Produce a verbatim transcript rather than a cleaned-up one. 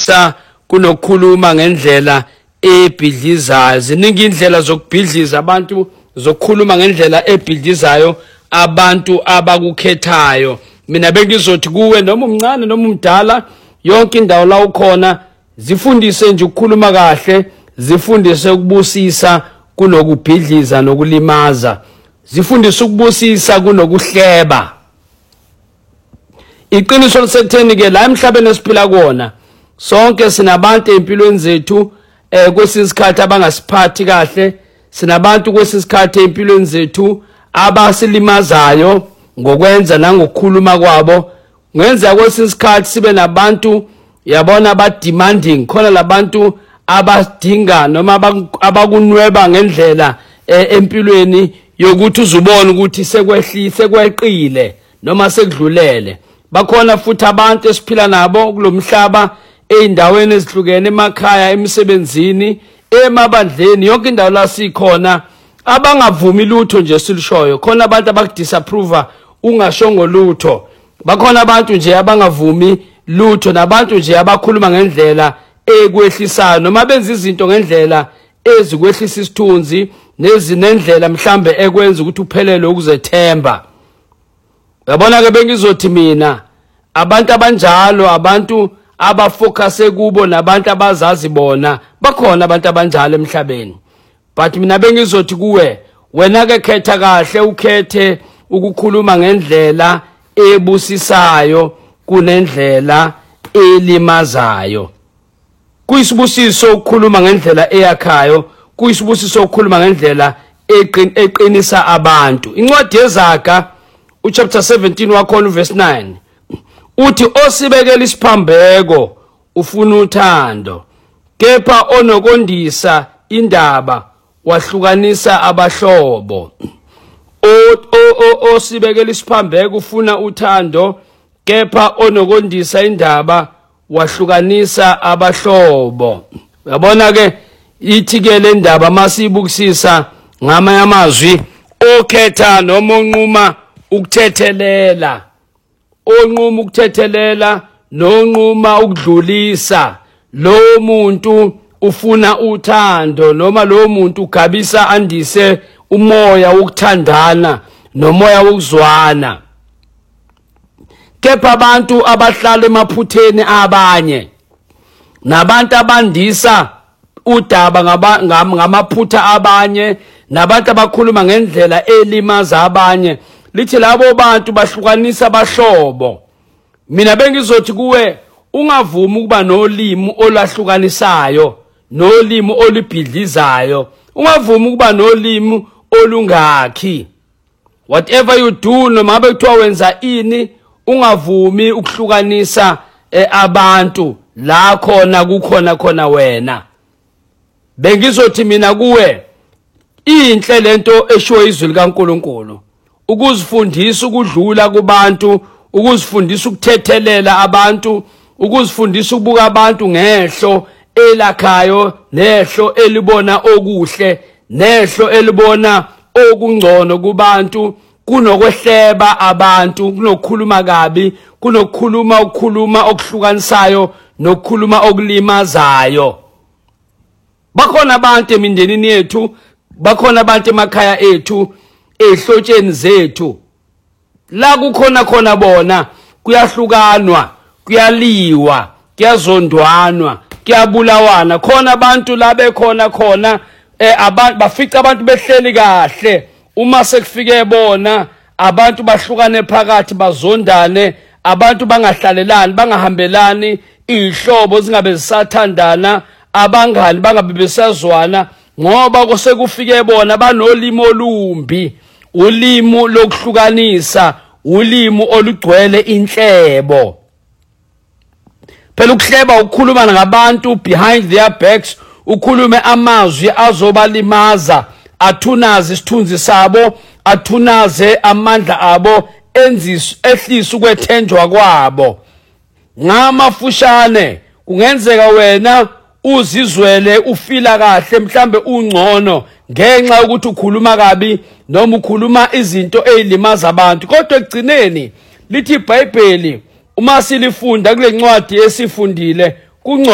kunokukhuluma ngendlela ebhidlizayo. Ziningi indlela zokubhidliza abantu, zokukhuluma ngendlela ebhidlizayo abantu abakukhethayo. Mina bengizothi kuwe noma umncane noma umdala, yonke indawo la ukhona, zifundise nje ukukhuluma kahle, zifundise ukubusisa kunokubhidliza nokulimaza, zifundise ukubusisa kunokuhleba. Iqiniso lisekutheni ke la emhlabeni esiphila kuona, sonke sinabantu empilweni zethu eh kwesisikhathi abangasiphathi kahle, sinabantu kwesisikhathi empilweni zethu abasilimazayo ngokwenza nangokukhuluma kwabo. Ngenza kwesisikhathi sibe nabantu yabona ba demanding, khona labantu abadinga noma abakunweba ngendlela empilweni yokuthi uzubone ukuthi sekwehlise kweqile noma sekudlulele. Bakhona futhi abantu esiphila nabo kulomhlaba eindaweni ezihlukene, emakhaya, emisebenzini, emabandleni, yonke indawo la sikhona, abangavumi lutho nje silishoyo. Khona abantu abakudisapprove ungashongo lutho. Bakhona abantu nje abangavumi lutho, nabantu nje abakhuluma ngendlela ekwehlisayo noma benza izinto ngendlela ezikwehlisa isithunzi nezinendlela mhlambe ekwenza ukuthi uphelele ukuzethemba. Yabona ke bengizothi mina abantu abanjalo, abantu abafocuse kubo nabantu abazazi bona, bakhona abantu abanjalo emhlabeni. But mina bengizothi kuwe, wena ke khetha kahle, ukhethe ukukhuluma ngendlela ebusisayo kunendlela elimazayo. Kuyisibusiso ukukhuluma ngendlela eyakhayo, kuyisibusiso ukukhuluma ngendlela eqinisa abantu. Incwadi yeZaga uchapter seventeen wakhona verse nine uthi, osibekela isiphambeko ufuna uthando, kepha onokondisa indaba wahlukanisa abahlobo. O osibekela isiphambeko ufuna uthando, kepha onokondisa indaba wahlukanisa abahlobo. Yabona ke ithi ke le ndaba masibukisisa ngamanye amazwi, okhetha noma onquma ukuthethelela, onquma ukuthethelela nonquma ukudlulisa, lo muntu ufuna uthando noma lo muntu ugabisa andise umoya wokuthandana nomoya wokuzwana. Kepha abantu abahlala emaphutheni abanye, nabantu abandisa udaba ngamaphutha abanye, nabantu abakhuluma ngendlela elimaza abanye, lithi labo bantu bahlukanisa abahlobo. Mina bengizothi kuwe, ungavumi ukuba nolimi olahlukanisayo, nolimi olubhidlizayo, ungavumi ukuba nolimi olungakhi. Whatever you do, noma bekuthiwa wenza ini, ungavumi ukuhlukanisa eh, abantu la khona kukhona khona wena. Bengizothi mina kuwe, inhle lento eshiwo izwi likaNkulunkulu, ukuzifundisa ukudlula kubantu, ukuzifundisa ukuthethelela abantu, ukuzifundisa ukubuka abantu ngehlo elakhayo, nehlo elibona okuhle, nehlo elibona okungcono kubantu, kunokwehleba abantu, kunokukhuluma kabi, kunokukhuluma ukukhuluma okuhlukanisayo nokukhuluma okulimazayo. Bakhona abantu emindenini yethu, bakhona abantu emakhaya ethu, ehlotsheni zethu, la kukhona khona bona kuyahlukanwa, kuyaliwa, kuyazondwanwa, kuyabulawana. Khona abantu la bekhona khona eh, abantu bafica abantu behleli kahle, uma sekufike bona abantu bahlukane phakathi, bazondane, abantu bangahlalelani, bangahambelani, ihlobo zingabe zisathandana, abangani bangabe besazwana, ngoba kosekufike bona banolimo olumbi, ulimo lokuhlukanisa, ulimo olugcwele inhlebo. Phela ukuhleba ukukhuluma ngabantu behind their backs, ukhulume amazwi azobalimaza, athunaze isithunzi sabo, athunaze amandla abo, enzise ehlisa ukwethenjwa kwabo. Ngamafushane kungenzeka wena uzizwele ufila kahle, mhlambe ungcono ngenxa ukuthi ukhuluma kabi noma ukhuluma izinto ezilimaza abantu. Kodwa ekugcineni lithi iBhayibheli uma silifunda kule ncwadi esifundile,